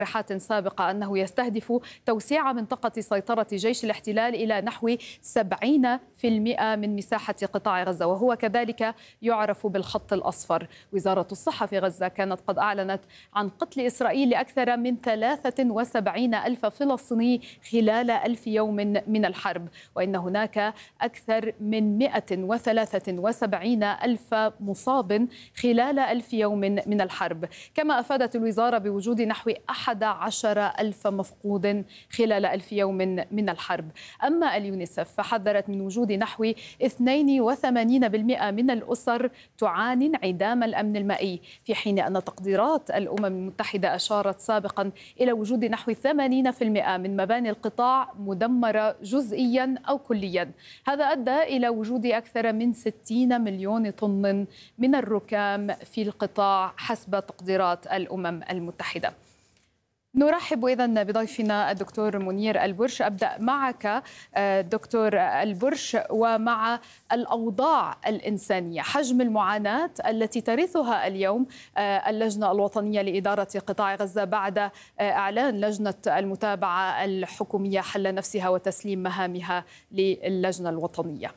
تصريحات سابقة أنه يستهدف توسيع منطقة سيطرة جيش الاحتلال إلى نحو 70% من مساحة قطاع غزة، وهو كذلك يعرف بالخط الأصفر. وزارة الصحة في غزة كانت قد أعلنت عن قتل إسرائيل لأكثر من 73 ألف فلسطيني خلال 1000 يوم من الحرب، وإن هناك أكثر من 173 ألف مصاب خلال 1000 يوم من الحرب. كما أفادت الوزارة بوجود نحو 11 ألف مفقود خلال 1000 يوم من الحرب. أما اليونيسف فحذرت من وجود نحو 82% من الأسر تعاني انعدام الأمن المائي، في حين أن تقديرات الأمم المتحدة أشارت سابقا إلى وجود نحو 80% من مباني القطاع مدمرة جزئيا أو كليا. هذا أدى إلى وجود أكثر من 60 مليون طن من الركام في القطاع حسب تقديرات الأمم المتحدة. نرحب إذن بضيفنا الدكتور منير البرش. أبدأ معك دكتور البرش ومع الأوضاع الإنسانية، حجم المعاناة التي ترثها اليوم اللجنة الوطنية لإدارة قطاع غزة بعد إعلان لجنة المتابعة الحكومية حل نفسها وتسليم مهامها للجنة الوطنية.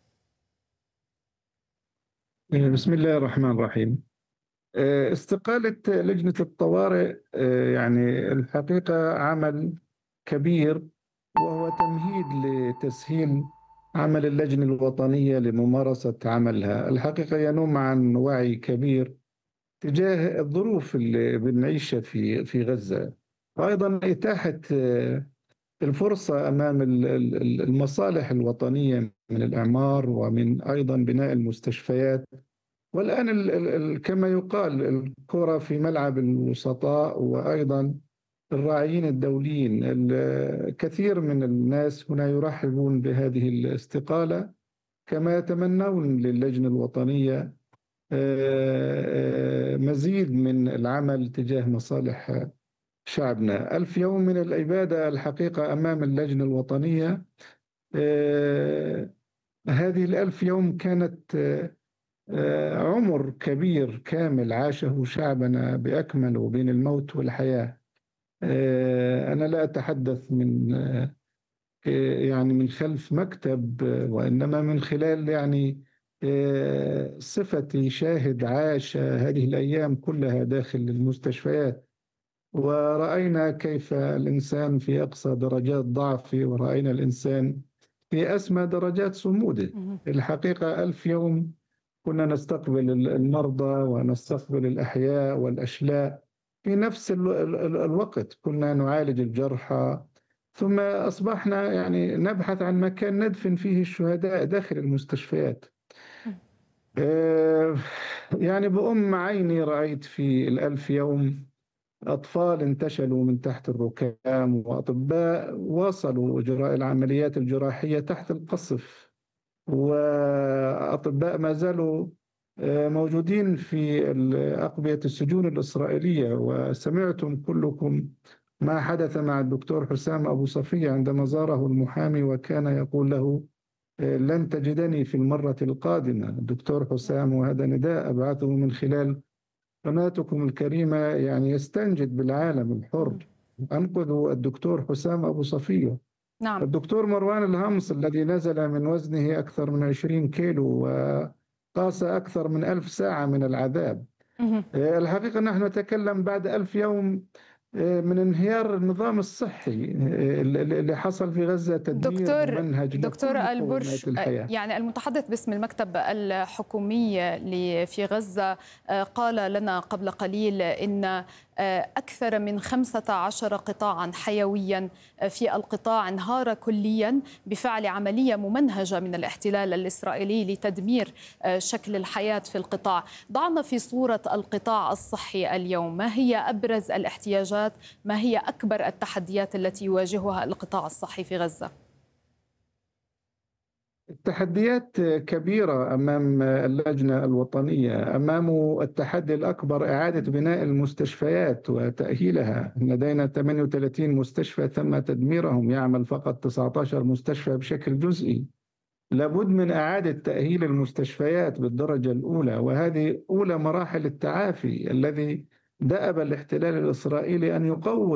بسم الله الرحمن الرحيم. استقالة لجنة الطوارئ يعني الحقيقة عمل كبير، وهو تمهيد لتسهيل عمل اللجنة الوطنية لممارسة عملها. الحقيقة ينم عن وعي كبير تجاه الظروف اللي بنعيشها في غزة، وأيضا إتاحة الفرصة أمام المصالح الوطنية من الإعمار ومن أيضا بناء المستشفيات. والآن كما يقال الكرة في ملعب الوسطاء وأيضا الراعيين الدوليين. الكثير من الناس هنا يرحبون بهذه الاستقالة، كما يتمنون للجنة الوطنية مزيد من العمل تجاه مصالح شعبنا. 1000 يوم من الإبادة الحقيقة أمام اللجنة الوطنية. هذه ال1000 يوم كانت عمر كبير كامل عاشه شعبنا بأكمله بين الموت والحياة. أنا لا أتحدث من يعني من خلف مكتب، وإنما من خلال يعني صفتي شاهد عاش هذه الأيام كلها داخل المستشفيات، ورأينا كيف الإنسان في أقصى درجات ضعفه، ورأينا الإنسان في أسمى درجات صموده. الحقيقة 1000 يوم كنا نستقبل المرضى ونستقبل الأحياء والأشلاء، في نفس الوقت كنا نعالج الجرحى، ثم أصبحنا يعني نبحث عن مكان ندفن فيه الشهداء داخل المستشفيات. يعني بأم عيني رأيت في ال1000 يوم أطفال انتشلوا من تحت الركام، وأطباء واصلوا إجراء العمليات الجراحية تحت القصف، وأطباء ما زالوا موجودين في أقبية السجون الإسرائيلية. وسمعتم كلكم ما حدث مع الدكتور حسام أبو صفية عندما زاره المحامي وكان يقول له لن تجدني في المرة القادمة. الدكتور حسام، وهذا نداء أبعثه من خلال قناتكم الكريمة، يعني يستنجد بالعالم الحر: أنقذوا الدكتور حسام أبو صفية. نعم. الدكتور مروان الهمص الذي نزل من وزنه أكثر من 20 كيلو وقاس أكثر من 1000 ساعة من العذاب. الحقيقة نحن نتكلم بعد 1000 يوم من انهيار النظام الصحي اللي حصل في غزة، تدمير منهج دكتور لكل البرش، قومات الحياة. يعني المتحدث باسم المكتب الحكومي في غزة قال لنا قبل قليل إن أكثر من 15 قطاعا حيويا في القطاع انهار كليا بفعل عملية ممنهجة من الاحتلال الإسرائيلي لتدمير شكل الحياة في القطاع. ضعنا في صورة القطاع الصحي اليوم، ما هي أبرز الاحتياجات، ما هي أكبر التحديات التي يواجهها القطاع الصحي في غزة؟ التحديات كبيرة أمام اللجنة الوطنية. أمام التحدي الأكبر إعادة بناء المستشفيات وتأهيلها. لدينا 38 مستشفى تم تدميرهم، يعمل فقط 19 مستشفى بشكل جزئي. لابد من إعادة تأهيل المستشفيات بالدرجة الأولى، وهذه أولى مراحل التعافي الذي دأب الاحتلال الإسرائيلي أن يقوض